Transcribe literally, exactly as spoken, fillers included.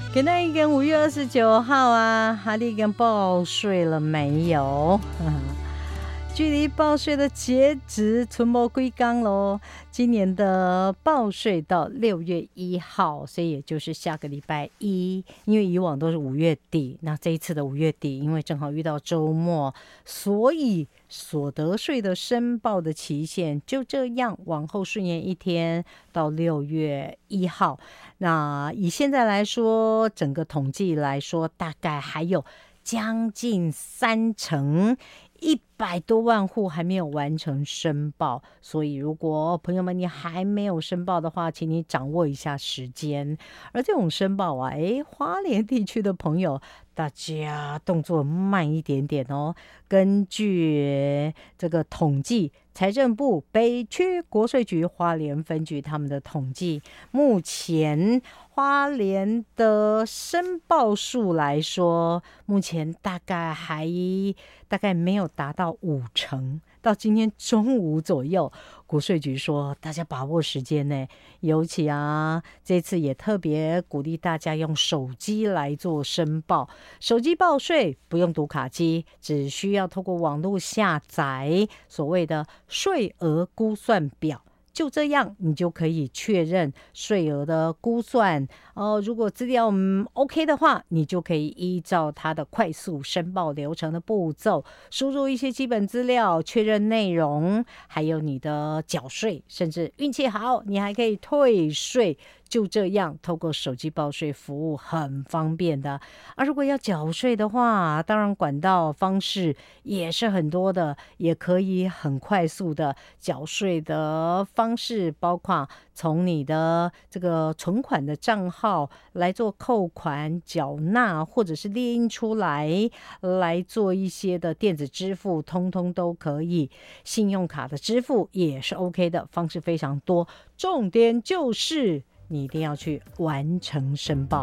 今天已经五月二十九号啊，哈利已经报税了没有？距离报税的截止存没几天咯，今年的报税到六月一号，所以也就是下个礼拜一。因为以往都是五月底，那这一次的五月底，因为正好遇到周末，所以所得税的申报的期限就这样往后顺延一天到六月一号。那以现在来说，整个统计来说，大概还有将近三成。一百多万户还没有完成申报，所以如果朋友们你还没有申报的话，请你掌握一下时间。而这种申报啊，诶，花莲地区的朋友大家动作慢一点点哦。根据这个统计，财政部北区国税局花莲分局他们的统计，目前花莲的申报数来说，目前大概还大概没有达到五成。到今天中午左右，国税局说大家把握时间呢，尤其啊，这次也特别鼓励大家用手机来做申报。手机报税不用读卡机，只需要透过网络下载所谓的税额估算表。就这样，你就可以确认税额的估算。呃，如果资料、嗯、OK 的话，你就可以依照它的快速申报流程的步骤，输入一些基本资料，确认内容，还有你的缴税，甚至运气好，你还可以退税。就这样，透过手机报税服务很方便的。而、啊、如果要缴税的话，当然管道方式也是很多的，也可以很快速的缴税的方式，包括从你的这个存款的账号来做扣款缴纳，或者是列印出来来做一些的电子支付，通通都可以。信用卡的支付也是 OK 的，方式非常多。重点就是你一定要去完成申报。